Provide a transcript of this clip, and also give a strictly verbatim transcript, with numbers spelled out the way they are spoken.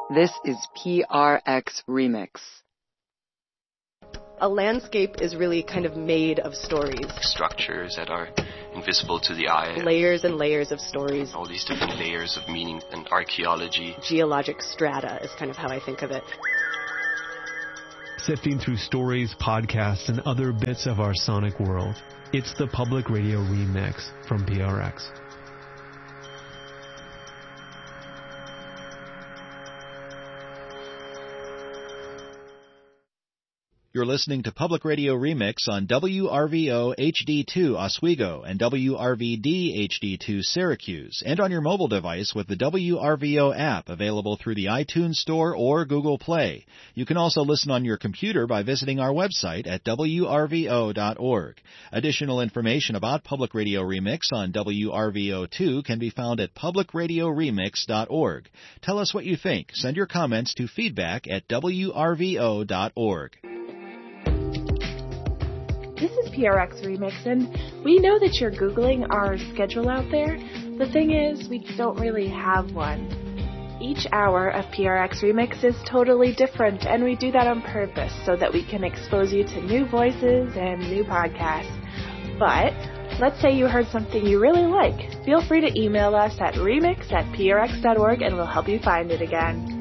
This is P R X Remix. A landscape is really kind of made of stories. Structures that are invisible to the eye. Layers and layers of stories. All these different layers of meaning and archaeology. Geologic strata is kind of how I think of it. Sifting through stories, podcasts, and other bits of our sonic world. It's the Public Radio Remix from P R X. You're listening to Public Radio Remix on W R V O H D two Oswego and W R V D H D two Syracuse, and on your mobile device with the W R V O app available through the iTunes Store or Google Play. You can also listen on your computer by visiting our website at W R V O dot org. Additional information about Public Radio Remix on W R V O two can be found at public radio remix dot org. Tell us what you think. Send your comments to feedback at W R V O dot org. This is P R X Remix, and we know that you're Googling our schedule out there. The thing is, we don't really have one. Each hour of P R X Remix is totally different, and we do that on purpose so that we can expose you to new voices and new podcasts. But let's say you heard something you really like. Feel free to email us at remix at P R X dot org, and we'll help you find it again.